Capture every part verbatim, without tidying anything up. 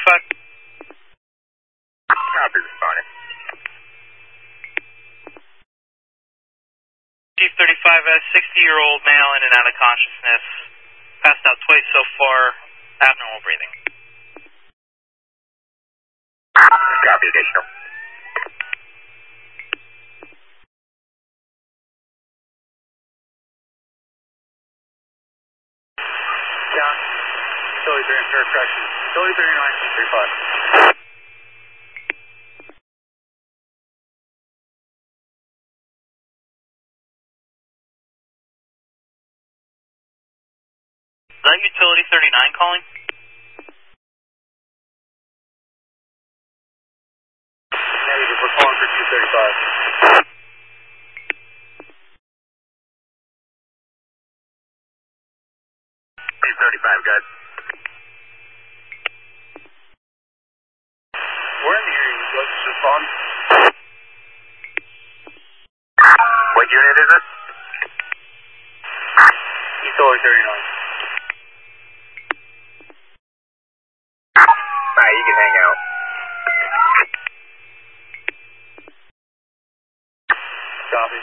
thirty-five. Copy, responding. Chief thirty-five, a sixty-year-old male in and out of consciousness. Passed out twice so far. Abnormal breathing. Copy, additional. Down. Utility three, correction. Utility thirty-nine, Chief thirty-five. Is that Utility thirty-nine calling? Negative, we're calling for Chief thirty-five. Chief thirty-five, guys. We're in the area. Would you like to respond? What unit is it? Utility thirty-nine. Alright, you can hang out. Copy.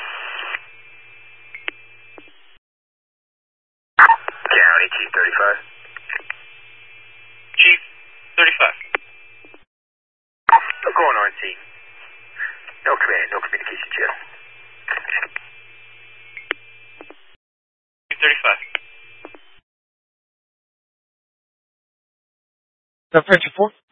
County, Chief thirty-five. Chief thirty-five. I'm going on, T. No command, no communication channel. Chief thirty-five. Is that French four?